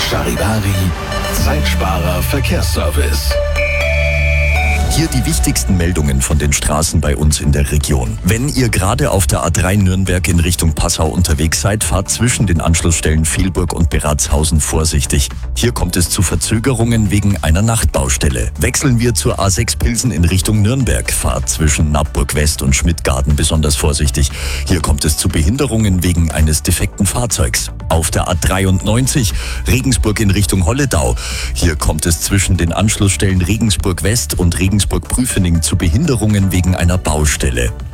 Charivari, Zeitsparer Verkehrsservice. Hier die wichtigsten Meldungen von den Straßen bei uns in der Region. Wenn ihr gerade auf der A3 Nürnberg in Richtung Passau unterwegs seid, fahrt zwischen den Anschlussstellen Vielburg und Beratshausen vorsichtig. Hier kommt es zu Verzögerungen wegen einer Nachtbaustelle. Wechseln wir zur A6 Pilsen in Richtung Nürnberg, fahrt zwischen Nappburg West und Schmidtgarten besonders vorsichtig. Hier kommt es zu Behinderungen wegen eines defekten Fahrzeugs. Auf der A93 Regensburg in Richtung Holledau. Hier kommt es zwischen den Anschlussstellen Regensburg West und Regensburg-Prüfening zu Behinderungen wegen einer Baustelle.